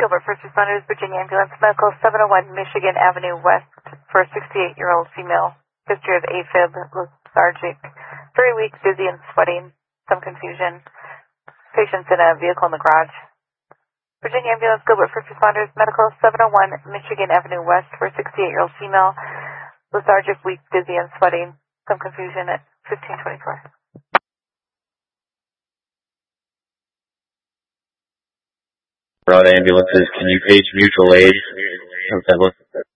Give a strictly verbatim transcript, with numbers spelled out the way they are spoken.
Gilbert First Responders, Virginia Ambulance Medical, seven oh one Michigan Avenue West for a sixty-eight-year-old female. History of AFib, lethargic, very weak, dizzy and sweating, some confusion. Patients in a vehicle in the garage. Virginia Ambulance, Gilbert First Responders, Medical, seven oh one Michigan Avenue West for a sixty-eight-year-old female. Lethargic, weak, dizzy and sweating, some confusion at fifteen twenty-four. Broad ambulances, can you page mutual aid?